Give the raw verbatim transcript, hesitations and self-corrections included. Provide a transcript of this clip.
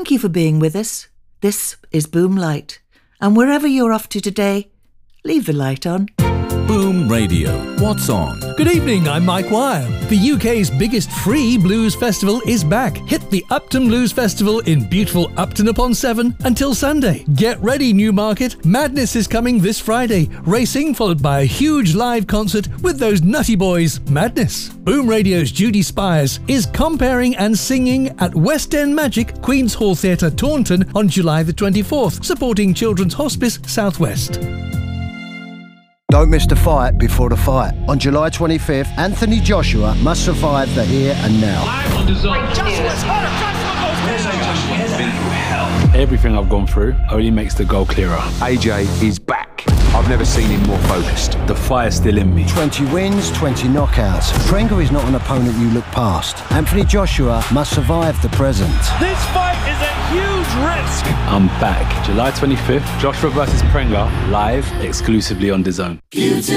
Thank you for being with us. This is Boom Light. And wherever you're off to today, leave the light on. Boom Radio. What's on? Good evening, I'm Mike Wire. The U K's biggest free blues festival is back. Hit the Upton Blues Festival in beautiful Upton-upon-Severn until Sunday. Get ready, Newmarket. Madness is coming this Friday. Racing followed by a huge live concert with those nutty boys, Madness. Boom Radio's Judy Spires is comparing and singing at West End Magic, Queen's Hall Theatre, Taunton on July the twenty-fourth, supporting Children's Hospice Southwest. Don't miss the fight before the fight. On July twenty-fifth, Anthony Joshua must survive the here and now. Live on the zone. Joshua's hurt! Joshua goes down! Joshua's been through hell. Everything I've gone through only makes the goal clearer. A J is back. I've never seen him more focused. The fire's still in me. twenty wins, twenty knockouts. Prenga is not an opponent you look past. Anthony Joshua must survive the present. This fight is a huge risk! I'm back. July twenty-fifth, Joshua versus Prenga, live exclusively on D A Z N.